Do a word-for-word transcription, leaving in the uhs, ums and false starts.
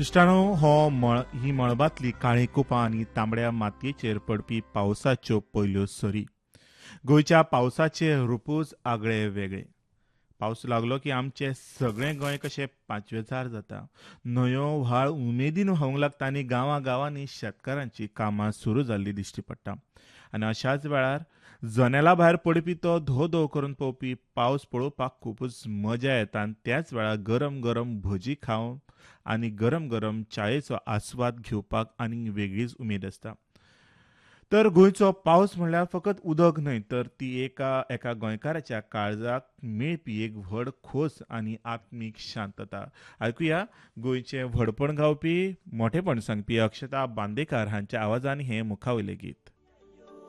इश्टानो हो मळ ही मळबातली काळी कुपां आनी तांबड्या मातयेचेर पडपी पावसाच्यो पयल्यो सरी. गोंयच्या पावसाचे रुपूच आगळे वेगळे. पावस लागलो की आमचे सगळें गोंय कशें पांचवेचार जाता. न्हंयो व्हाळ उमेदीन व्हांवंक लागता आनी गांवां गांवांनी शेतकारांची कामां सुरू जाल्ली दिश्टी पडटा. आनी अशाच वेळार जनेला भायर पडपी तो धो धो करून पळोवपी पावस पळोवपाक खूबच मजा येता आनी त्याच वेळार गरम गरम भजी खावन आनी गरम गरम च्यायेचो आस्वाद घेवपाक आनीक वेगळीच उमेद आसता. तर गोंयचो पावस म्हणल्यार फकत उदक न्हय, तर ती एका एका गोंयकाराच्या काळजाक मेळपी एक व्हड खोस आनी आत्मीक शांतता. आयकुया गोंयचे व्हडपण गावपी मोठेपण सांगपी अक्षता बांदेकार हांच्या आवाजान हें मुखावयलें गीत.